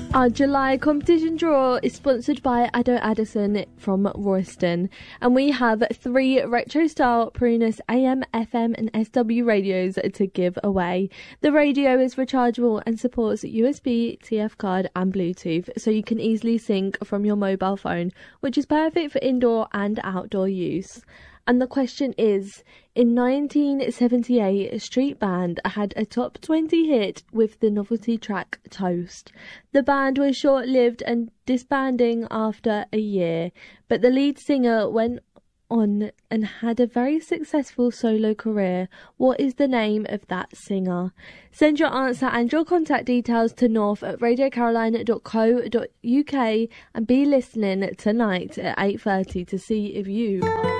Our July competition draw is sponsored by Ado Addison from Royston, and we have 3 retro-style Prunus AM, FM and SW radios to give away. The radio is rechargeable and supports USB, TF card and Bluetooth, so you can easily sync from your mobile phone, which is perfect for indoor and outdoor use. And the question is, in 1978, a street band had a top 20 hit with the novelty track Toast. The band was short-lived and disbanding after a year, but the lead singer went on and had a very successful solo career. What is the name of that singer? Send your answer and your contact details to north@radiocarolina.co.uk and be listening tonight at 8:30 to see if you are